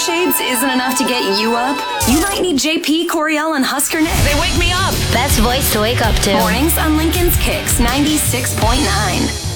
shades isn't enough to get you up, you might need JP, Coriel, and Husker Nick. They wake me up. Best voice to wake up to. Mornings on Lincoln's Kicks 96.9.